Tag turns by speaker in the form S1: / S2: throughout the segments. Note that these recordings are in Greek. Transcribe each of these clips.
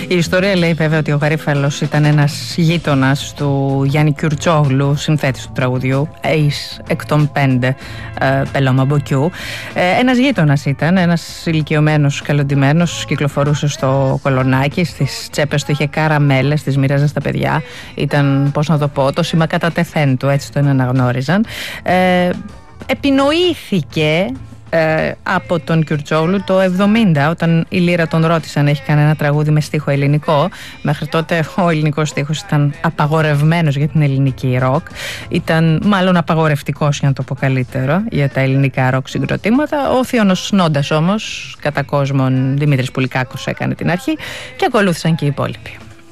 S1: Η ιστορία λέει βέβαια ότι ο Γαρίφαλος ήταν ένας γείτονας του Γιάννη Κιουρτσόγλου, συνθέτης του τραγουδιού «Ace εκ των 5 Πελώμα Μποκιού». Ένας γείτονας ήταν, ένας ηλικιωμένος καλοντημένος, κυκλοφορούσε στο Κολονάκι, στις τσέπες του είχε καραμέλες, τις μοίραζε στα παιδιά. Ήταν, πώς να το πω, το σήμα κατά τεθέν του, έτσι τον αναγνώριζαν. Επινοήθηκε από τον Κιουρτσόγλου το 70, όταν η Λύρα τον ρώτησε αν έχει κανένα τραγούδι με στίχο ελληνικό. Μέχρι τότε ο ελληνικός στίχος ήταν απαγορευμένος για την ελληνική ροκ. Ήταν μάλλον απαγορευτικός, για να το πω καλύτερο, για τα ελληνικά ροκ συγκροτήματα. Ο Θείονος Νόντας όμως, κατά κόσμον, Δημήτρης Πουλικάκος έκανε την αρχή και ακολούθησαν και οι υπόλοιποι.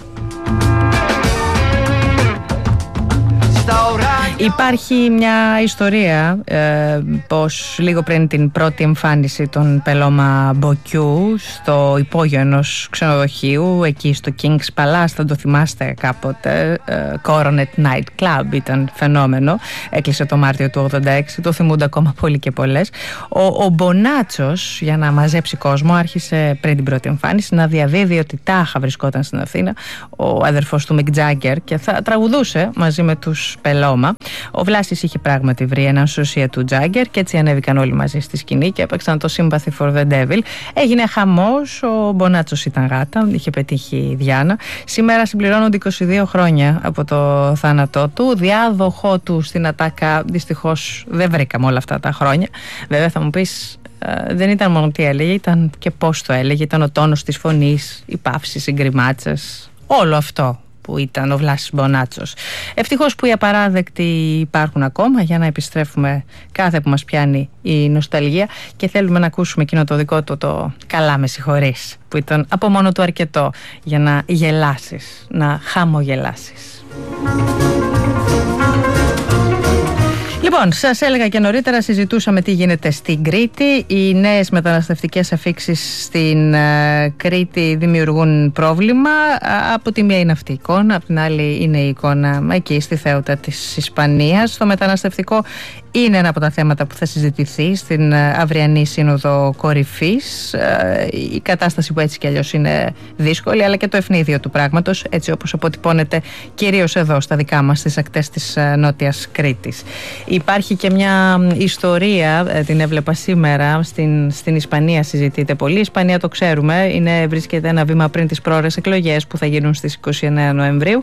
S1: Υπάρχει μια ιστορία πως λίγο πριν την πρώτη εμφάνιση των Πελώμα Μποκιού στο υπόγειο ενός ξενοδοχείου εκεί στο King's Palace, θα το θυμάστε κάποτε, Coronet Night Club ήταν φαινόμενο, έκλεισε το Μάρτιο του 86, το θυμούνται ακόμα πολλοί και πολλές. Ο Μπονάτσος, για να μαζέψει κόσμο, άρχισε πριν την πρώτη εμφάνιση να διαδίδει ότι τάχα βρισκόταν στην Αθήνα ο αδερφός του Μικ Τζάγκερ και θα τραγουδούσε μαζί με τους Πελώμα. Ο Βλάσης είχε πράγματι βρει έναν σωσία του Τζάγκερ και έτσι ανέβηκαν όλοι μαζί στη σκηνή και έπαιξαν το Sympathy for the Devil. Έγινε χαμός, ο Μπονάτσος ήταν γάτα, είχε πετύχει η Διάνα. Σήμερα συμπληρώνονται 22 χρόνια από το θάνατό του. Διάδοχό του στην Ατάκα δυστυχώς δεν βρήκαμε όλα αυτά τα χρόνια. Βέβαια θα μου πεις, δεν ήταν μόνο τι έλεγε, ήταν και πώς το έλεγε. Ήταν ο τόνος της φωνής, οι παύσεις, οι γκριμάτσες, όλο αυτό που ήταν ο Βλάσης Μπονάτσος. Ευτυχώς που οι απαράδεκτοι υπάρχουν ακόμα, για να επιστρέφουμε κάθε που μας πιάνει η νοσταλγία και θέλουμε να ακούσουμε εκείνο το δικό του το «Καλά με συγχωρείς», που ήταν από μόνο του αρκετό για να γελάσεις, να χαμογελάσεις. Λοιπόν, σας έλεγα και νωρίτερα, συζητούσαμε τι γίνεται στην Κρήτη. Οι νέες μεταναστευτικές αφίξεις στην Κρήτη δημιουργούν πρόβλημα. Από τη μία είναι αυτή η εικόνα, από την άλλη είναι η εικόνα εκεί στη Θέουτα της Ισπανίας. Το μεταναστευτικό είναι ένα από τα θέματα που θα συζητηθεί στην αυριανή Σύνοδο Κορυφής. Η κατάσταση που έτσι κι αλλιώς είναι δύσκολη, αλλά και το ευνίδιο του πράγματος, έτσι όπως αποτυπώνεται κυρίως εδώ στα δικά μας, στις ακτές της Νότιας Κρήτης. Υπάρχει και μια ιστορία, την έβλεπα σήμερα, στην Ισπανία συζητείται πολύ. Η Ισπανία, το ξέρουμε, βρίσκεται ένα βήμα πριν τις πρόορες εκλογές που θα γίνουν στις 29 Νοεμβρίου.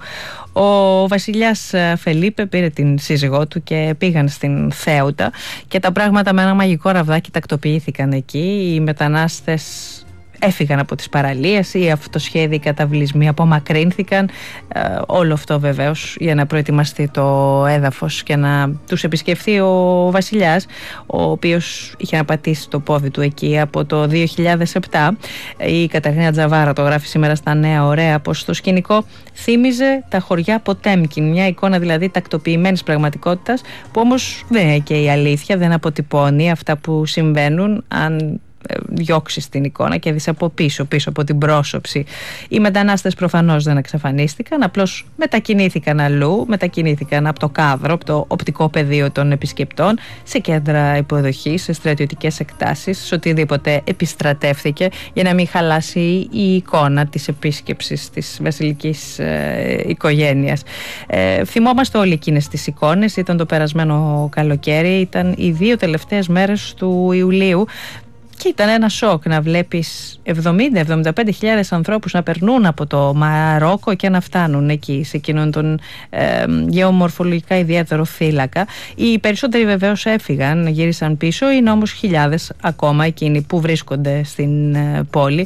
S1: Ο βασιλιάς Φελίπε πήρε την σύζυγό του και πήγαν στην Θέουτα και τα πράγματα με ένα μαγικό ραβδάκι τακτοποιήθηκαν εκεί. Οι μετανάστες έφυγαν από τις παραλίες, οι αυτοσχέδιοι καταβλισμοί απομακρύνθηκαν. Όλο αυτό βεβαίως για να προετοιμαστεί το έδαφος και να τους επισκεφθεί ο βασιλιάς, ο οποίος είχε αναπατήσει το πόδι του εκεί από το 2007. Η Καταρίνα Τζαβάρα το γράφει σήμερα στα Νέα Ωραία πως το σκηνικό θύμιζε τα χωριά Ποτέμκιν, μια εικόνα δηλαδή τακτοποιημένης πραγματικότητας που όμως δεν είναι και η αλήθεια, δεν αποτυπώνει αυτά που συμβαίνουν αν διώξεις την εικόνα και δεις από πίσω από την πρόσωψη. Οι μετανάστες προφανώς δεν εξαφανίστηκαν, απλώς μετακινήθηκαν αλλού, μετακινήθηκαν από το κάδρο, από το οπτικό πεδίο των επισκεπτών, σε κέντρα υποδοχής, σε στρατιωτικές εκτάσεις, σε οτιδήποτε επιστρατεύθηκε για να μην χαλάσει η εικόνα της επίσκεψης της βασιλικής οικογένειας. Θυμόμαστε όλοι εκείνες τις εικόνες, ήταν το περασμένο καλοκαίρι, ήταν οι 2 τελευταίες μέρες του Ιουλίου. Και ήταν ένα σοκ να βλέπεις 70-75 χιλιάδες ανθρώπους να περνούν από το Μαρόκο και να φτάνουν εκεί σε εκείνον τον γεωμορφολογικά ιδιαίτερο θύλακα. Οι περισσότεροι βεβαίως έφυγαν, γύρισαν πίσω, είναι όμως χιλιάδες ακόμα εκείνοι που βρίσκονται στην πόλη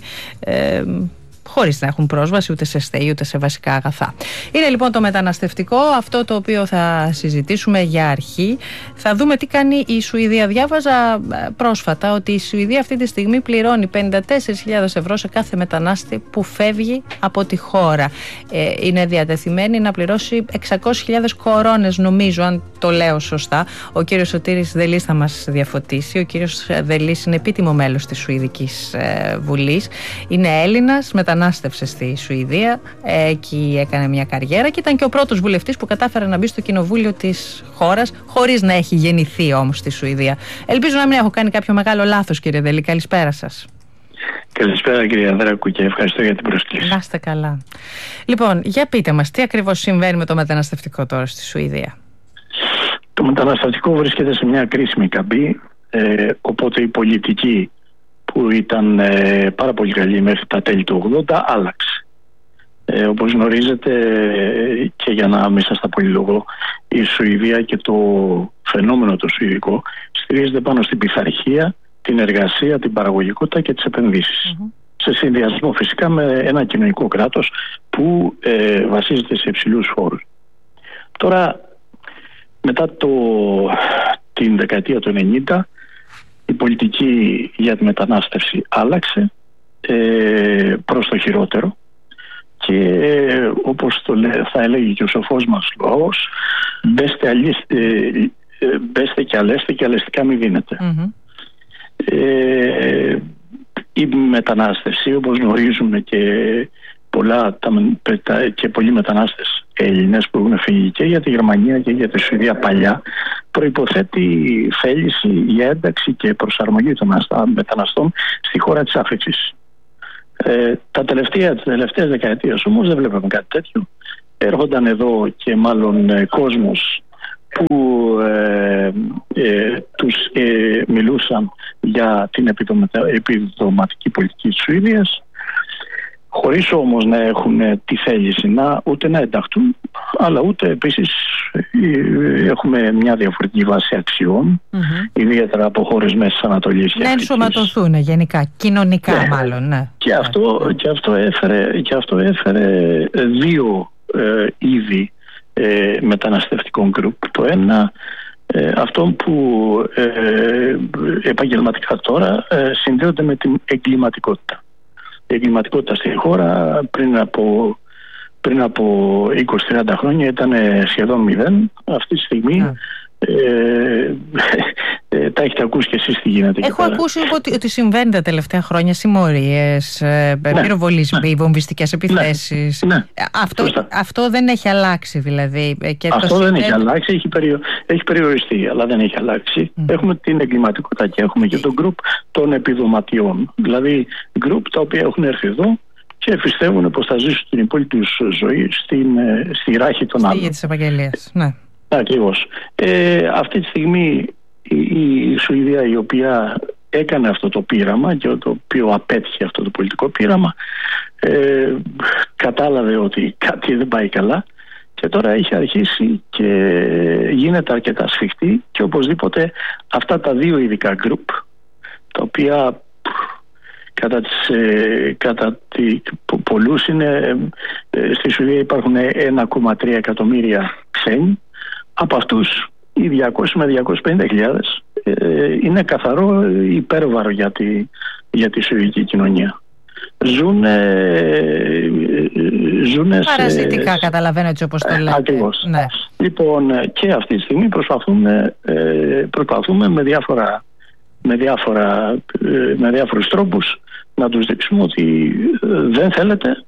S1: χωρίς να έχουν πρόσβαση ούτε σε στέγη ούτε σε βασικά αγαθά. Είναι λοιπόν το μεταναστευτικό αυτό το οποίο θα συζητήσουμε για αρχή. Θα δούμε τι κάνει η Σουηδία. Διάβαζα πρόσφατα ότι η Σουηδία αυτή τη στιγμή πληρώνει 54.000 ευρώ σε κάθε μετανάστη που φεύγει από τη χώρα. Είναι διατεθειμένη να πληρώσει 600.000 κορώνες, νομίζω, αν το λέω σωστά. Ο κύριος Σωτήρης Δελής θα μας διαφωτίσει. Ο κύριος Δελής είναι επίτιμο μέλος της Σουηδικής Βουλής. Είναι Έλληνας, μετανάστευσε στη Σουηδία, εκεί έκανε μια καριέρα και ήταν και ο πρώτος βουλευτής που κατάφερε να μπει στο κοινοβούλιο της χώρας χωρίς να έχει γεννηθεί όμως στη Σουηδία. Ελπίζω να μην έχω κάνει κάποιο μεγάλο λάθος, κύριε Δελή. Καλησπέρα σας.
S2: Καλησπέρα κυρία Δράκου και ευχαριστώ για την πρόσκληση.
S1: Να είστε καλά. Λοιπόν, για πείτε μας, τι ακριβώς συμβαίνει με το μεταναστευτικό τώρα στη Σουηδία?
S2: Το μεταναστευτικό βρίσκεται σε μια κρίσιμη καμπή, οπότε η πολιτική που ήταν πάρα πολύ καλή μέχρι τα τέλη του 80 άλλαξε. Όπως γνωρίζετε, και για να μην σας τα πολυλογώ, η Σουηδία και το φαινόμενο το σουηδικό στηρίζεται πάνω στην πειθαρχία, την εργασία, την παραγωγικότητα και τις επενδύσεις. Σε συνδυασμό φυσικά με ένα κοινωνικό κράτος που βασίζεται σε υψηλούς φόρους. Τώρα, μετά την δεκαετία του 90, η πολιτική για τη μετανάστευση άλλαξε προς το χειρότερο και όπως θα έλεγε και ο σοφός μας λαός, μπέστε και αλέστε και αλεστικά μη δίνετε. Η μετανάστευση, όπως γνωρίζουμε και πολλοί μετανάστες Έλληνες που έχουν φύγει και για τη Γερμανία και για τη Σουηδία παλιά, προϋποθέτει θέληση για ένταξη και προσαρμογή των μεταναστών στη χώρα της άφηξης. Τις τελευταίες δεκαετίες όμως δεν βλέπαμε κάτι τέτοιο. Έρχονταν εδώ και μάλλον κόσμος που τους μιλούσαν για την επιδοματική πολιτική της Σουηδίας, χωρίς όμως να έχουν τη θέληση ούτε να ενταχθούν, αλλά ούτε επίσης έχουμε μια διαφορετική βάση αξιών, ιδιαίτερα από χώρες Μέσης Ανατολής και
S1: να ενσωματωθούν γενικά, κοινωνικά μάλλον. Ναι.
S2: Και αυτό έφερε δύο είδη μεταναστευτικών γκρουπ. Το ένα, αυτό που επαγγελματικά τώρα συνδέονται με την εγκληματικότητα. Η εγκληματικότητα στη χώρα πριν από 20-30 χρόνια ήταν σχεδόν μηδέν. Αυτή τη στιγμή τα έχετε ακούσει και εσείς τι γίνεται.
S1: Έχω ακούσει ότι συμβαίνει τα τελευταία χρόνια συμμορίες, πυροβολισμοί, βομβιστικές επιθέσεις. Αυτό δεν έχει αλλάξει δηλαδή.
S2: Αυτό δεν έχει αλλάξει, έχει περιοριστεί, αλλά δεν έχει αλλάξει. Έχουμε την εγκληματικότητα και έχουμε και το γκρουπ των επιδοματιών. Δηλαδή γκρουπ τα οποία έχουν έρθει εδώ και πιστεύουν πως θα ζήσουν την υπόλοιπη τους ζωή στη ράχη των άλλων.
S1: Στη της επαγγελίας, ναι.
S2: Ακριβώς. Αυτή τη στιγμή η Σουηδία, η οποία έκανε αυτό το πείραμα και το οποίο απέτυχε αυτό το πολιτικό πείραμα, κατάλαβε ότι κάτι δεν πάει καλά και τώρα έχει αρχίσει και γίνεται αρκετά σφιχτή και οπωσδήποτε αυτά τα δύο ειδικά γκρουπ, τα οποία κατά πολλούς είναι, στη Σουηδία υπάρχουν 1,3 εκατομμύρια ξένοι. Από αυτούς οι 200 με 250.000 είναι καθαρό υπέρβαρο για τη σουηδική κοινωνία. Ζούνε
S1: παρασιτικά, καταλαβαίνω έτσι όπως το λέτε.
S2: Ακριβώς. Ναι. Λοιπόν, και αυτή τη στιγμή προσπαθούμε με διάφορους τρόπους να τους δείξουμε ότι δεν θέλουμε.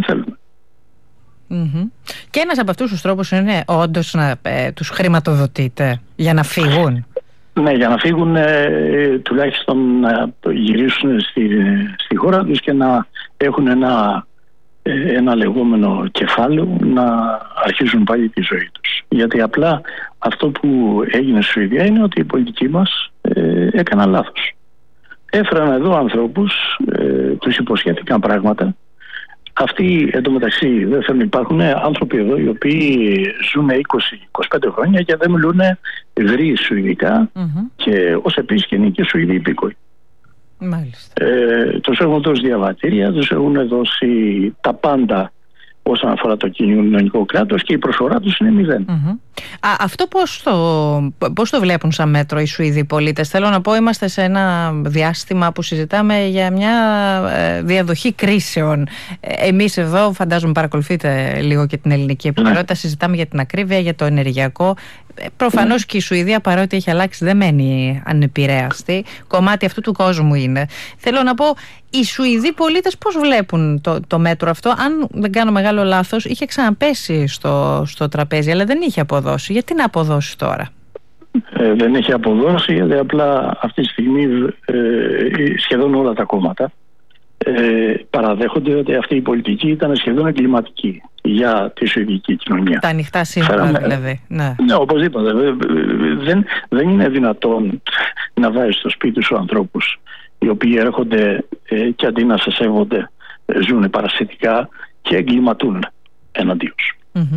S1: Και ένας από αυτούς τους τρόπους είναι όντως να τους χρηματοδοτείτε για να φύγουν.
S2: Ναι, για να φύγουν, τουλάχιστον να γυρίσουν στη χώρα τους και να έχουν ένα λεγόμενο κεφάλαιο να αρχίσουν πάλι τη ζωή τους. Γιατί απλά αυτό που έγινε στη Σουηδία είναι ότι η πολιτική μας έκανα λάθος. Έφεραν εδώ ανθρώπους, τους υποσχέθηκαν πράγματα. Αυτοί εντωμεταξύ δεν θέλουν, υπάρχουν άνθρωποι εδώ οι οποίοι ζουν 20-25 χρόνια και δεν μιλούν γρήγορα σουηδικά και ως επίσης και είναι και Σουηδοί υπήκοοι.
S1: Μάλιστα.
S2: Τους έχουν δώσει διαβατήρια, τους έχουν δώσει τα πάντα όσον αφορά το κοινωνικό κράτος και η προσφορά τους είναι μηδέν.
S1: Αυτό πώς το βλέπουν σαν μέτρο οι Σουηδοί πολίτες? Θέλω να πω, είμαστε σε ένα διάστημα που συζητάμε για μια διαδοχή κρίσεων. Εμείς εδώ, φαντάζομαι παρακολουθείτε λίγο και την ελληνική επικαιρότητα, συζητάμε για την ακρίβεια, για το ενεργειακό. Προφανώς και η Σουηδία, παρότι έχει αλλάξει, δεν μένει ανεπηρέαστη. Κομμάτι αυτού του κόσμου είναι. Θέλω να πω, οι Σουηδοί πολίτες πώς βλέπουν το μέτρο αυτό? Αν δεν κάνω μεγάλο λάθος, είχε ξαναπέσει στο τραπέζι, αλλά δεν είχε αποδώσει. Γιατί να αποδώσει τώρα?
S2: Δεν έχει αποδώσει, γιατί απλά αυτή τη στιγμή σχεδόν όλα τα κόμματα παραδέχονται ότι αυτή η πολιτική ήταν σχεδόν εγκληματική για τη σουηδική κοινωνία.
S1: Τα ανοιχτά σύνορα δηλαδή.
S2: Ναι, οπωσδήποτε. Δεν είναι δυνατόν να βάζεις στο σπίτι σου ανθρώπους οι οποίοι έρχονται και αντί να σε σέβονται ζουν παρασιτικά και εγκληματούν εναντίον σου.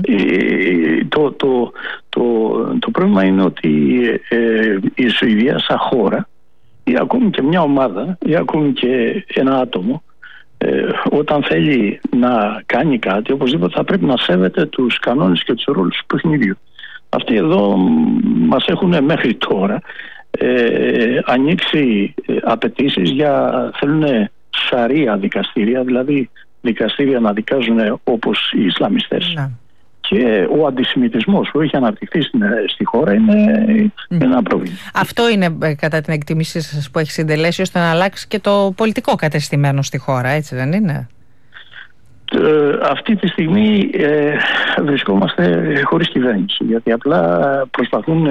S2: Το πρόβλημα είναι ότι η Σουηδία σαν χώρα ή ακόμη και μια ομάδα ή ακόμη και ένα άτομο όταν θέλει να κάνει κάτι, οπωσδήποτε θα πρέπει να σέβεται τους κανόνες και τους ρόλους του παιχνιδιού. Αυτοί εδώ μας έχουν μέχρι τώρα ανοίξει απαιτήσεις θέλουν σαρία δικαστήρια, δηλαδή δικαστήρια να δικάζουν όπως οι Ισλαμιστές. Ναι. Και ο αντισημιτισμός που έχει αναπτυχθεί στη χώρα είναι ένα πρόβλημα.
S1: Αυτό είναι κατά την εκτίμησή σας που έχει συντελέσει ώστε να αλλάξει και το πολιτικό κατεστημένο στη χώρα, έτσι δεν είναι?
S2: Αυτή τη στιγμή βρισκόμαστε χωρίς κυβέρνηση, γιατί απλά προσπαθούν,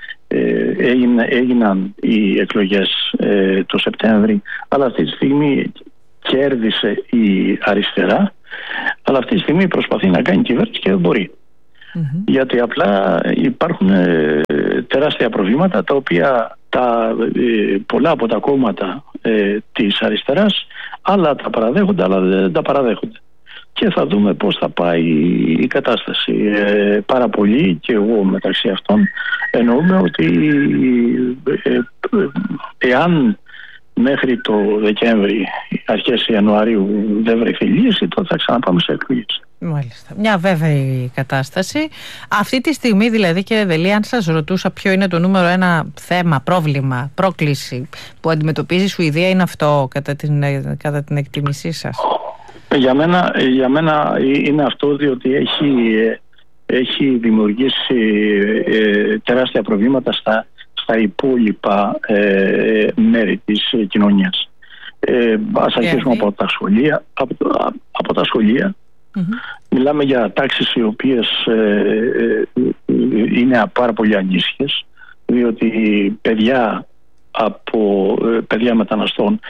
S2: έγιναν οι εκλογές το Σεπτέμβρη, αλλά αυτή τη στιγμή κέρδισε η αριστερά, αλλά αυτή τη στιγμή προσπαθεί να κάνει κυβέρνηση και δεν μπορεί. Γιατί απλά υπάρχουν τεράστια προβλήματα τα οποία πολλά από τα κόμματα της αριστεράς άλλα τα παραδέχονται, άλλα δεν τα παραδέχονται. Και θα δούμε πώς θα πάει η κατάσταση. Πάρα πολύ, και εγώ μεταξύ αυτών, εννοούμε ότι εάν μέχρι το Δεκέμβρη, αρχές Ιανουαρίου δεν βρεθεί λύση, τότε θα ξαναπάμε σε εκλογές.
S1: Μάλιστα. Μια βέβαιη κατάσταση. Αυτή τη στιγμή δηλαδή, κύριε Δελή, αν σας ρωτούσα ποιο είναι το νούμερο ένα θέμα, πρόβλημα, πρόκληση που αντιμετωπίζει η Σουηδία, είναι αυτό κατά την εκτίμησή σας?
S2: Για μένα είναι αυτό, διότι έχει δημιουργήσει τεράστια προβλήματα στα υπόλοιπα μέρη της κοινωνίας. Ας αρχίσουμε από τα σχολεία. Από τα σχολεία μιλάμε για τάξεις οι οποίες είναι πάρα πολύ ανήσυχες, διότι παιδιά μεταναστών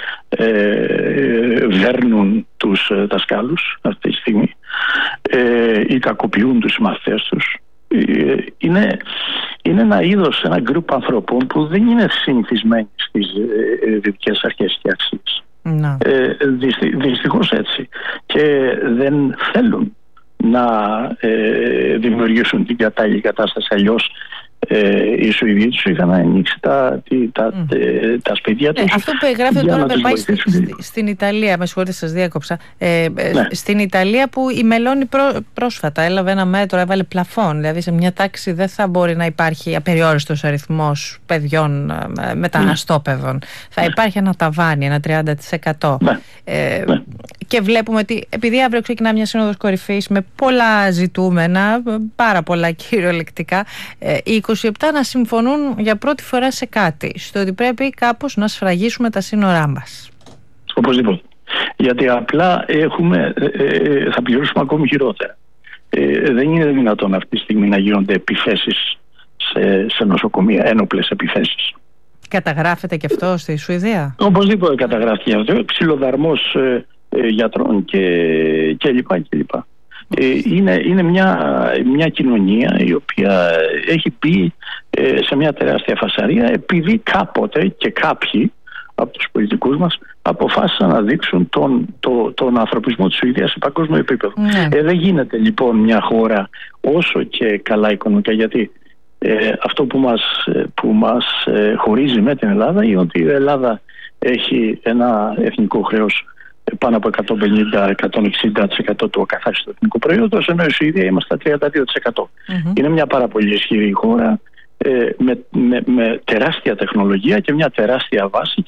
S2: βέρνουν τους δασκάλους αυτή τη στιγμή ή κακοποιούν τους μαθητές τους. Είναι ένα είδος, ένα γκρουπ ανθρώπων που δεν είναι συνηθισμένοι στις δυτικές αρχές και αξίες. Δυστυχώς έτσι. Και δεν θέλουν να δημιουργήσουν την κατάλληλη κατάσταση. Αλλιώς οι Σουηδοί τους είχαν ανοίξει τα σπίτια τους.
S1: Αυτό που εγγράφεται τώρα με πάει στην Ιταλία. Με συγχωρείτε, σας διάκοψα. Στην Ιταλία που η Μελώνη πρόσφατα έλαβε ένα μέτρο, έβαλε πλαφόν. Δηλαδή σε μια τάξη δεν θα μπορεί να υπάρχει απεριόριστος αριθμός παιδιών μεταναστόπαιδων. Θα υπάρχει ένα ταβάνι, ένα 30%. Και βλέπουμε ότι επειδή αύριο ξεκινά μια σύνοδος κορυφής με πολλά ζητούμενα, πάρα πολλά κυριολεκτικά, οι 27 να συμφωνούν για πρώτη φορά σε κάτι, στο ότι πρέπει κάπως να σφραγίσουμε τα σύνορά μας.
S2: Οπωσδήποτε. Γιατί απλά θα πληρώσουμε ακόμη χειρότερα. Δεν είναι δυνατόν αυτή τη στιγμή να γίνονται επιθέσεις σε νοσοκομεία, ένοπλες επιθέσεις.
S1: Καταγράφεται και αυτό στη Σουηδία?
S2: Οπωσδήποτε καταγράφεται αυτό. Ξυλοδαρμός γιατρών και λοιπά. Είναι μια κοινωνία η οποία έχει μπει σε μια τεράστια φασαρία, επειδή κάποτε και κάποιοι από τους πολιτικούς μας αποφάσισαν να δείξουν τον ανθρωπισμό της Σουηδίας σε παγκόσμιο επίπεδο. Δεν γίνεται λοιπόν μια χώρα όσο και καλά οικονομικά, γιατί αυτό που μας χωρίζει με την Ελλάδα είναι ότι η Ελλάδα έχει ένα εθνικό χρέος πάνω από 150-160% του ακαθάριστου εθνικού προϊόντος, ενώ η Σουηδία είμαστε στα 32%. Είναι μια πάρα πολύ ισχυρή χώρα με τεράστια τεχνολογία και μια τεράστια βάση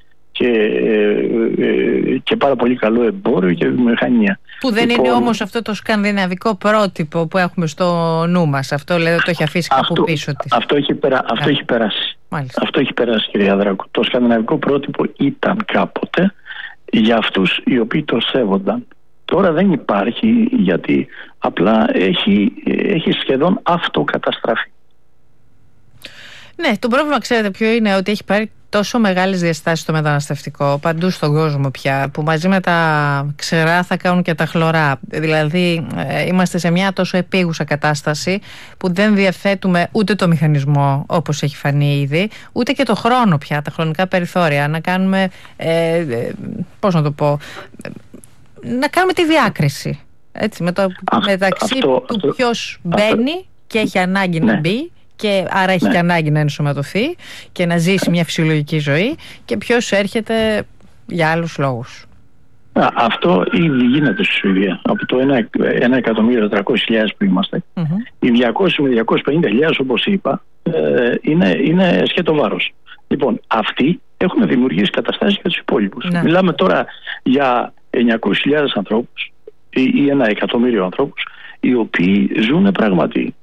S2: και πάρα πολύ καλό εμπόριο και βιομηχανία.
S1: Που δεν είναι όμως αυτό το σκανδιναβικό πρότυπο που έχουμε στο νου μας. Αυτό λέει το έχει αφήσει κάπου πίσω της.
S2: Αυτό έχει περάσει. Αυτό έχει περάσει, κυρία Δράκου. Το σκανδιναβικό πρότυπο ήταν κάποτε για αυτούς οι οποίοι το σέβονταν. Τώρα δεν υπάρχει, γιατί απλά έχει σχεδόν αυτοκαταστραφεί.
S1: Ναι, το πρόβλημα ξέρετε ποιο είναι, ότι έχει πάρει τόσο μεγάλες διαστάσεις το μεταναστευτικό παντού στον κόσμο πια, που μαζί με τα ξερά θα κάνουν και τα χλωρά. Δηλαδή είμαστε σε μια τόσο επίγουσα κατάσταση που δεν διαθέτουμε ούτε το μηχανισμό όπως έχει φανεί ήδη, ούτε και το χρόνο πια, τα χρονικά περιθώρια να κάνουμε, πώς να το πω, να κάνουμε τη διάκριση, έτσι, μεταξύ του ποιος μπαίνει και έχει ανάγκη να μπει και άρα έχει και ανάγκη να ενσωματωθεί και να ζήσει μια φυσιολογική ζωή, και ποιος έρχεται για άλλους λόγους.
S2: Αυτό ήδη γίνεται στη Σουηδία. Από το 1.300.000 που είμαστε, οι 200 με 250.000, όπως είπα, είναι σκέτο βάρος. Λοιπόν, αυτοί έχουν δημιουργήσει καταστάσεις για τους υπόλοιπους. Μιλάμε τώρα για 900.000 ανθρώπους ή 1 εκατομμύριο ανθρώπους, οι οποίοι ζουν πράγματι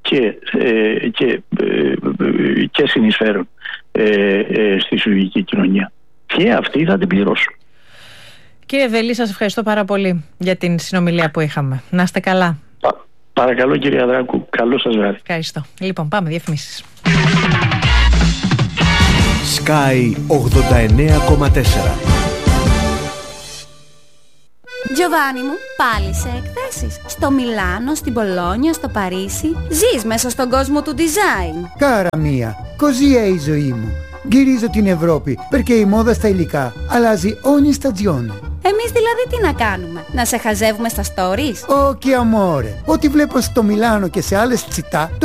S2: και συνεισφέρουν στη σουηδική κοινωνία, και αυτοί θα την πληρώσουν.
S1: Κύριε Βελή, σας ευχαριστώ πάρα πολύ για την συνομιλία που είχαμε. Να είστε καλά.
S2: Παρακαλώ, κύριε Αδράκου, καλό σας βράδυ.
S1: Ευχαριστώ. Λοιπόν, πάμε διαφημίσεις.
S3: Sky 89,4.
S4: Giovanni μου, πάλι σε εκθέσεις. Στο Μιλάνο, στην Πολόνια, στο Παρίσι. Ζεις μέσα στον κόσμο του design.
S5: Cara mia, così è η ζωή μου. Γυρίζω την Ευρώπη, perché η μόδα στα υλικά αλλάζει ogni stagione.
S4: Εμείς δηλαδή τι να κάνουμε, να σε χαζεύουμε στα stories?
S5: Che amore, ό,τι βλέπω στο Μιλάνο και σε άλλες τσιτά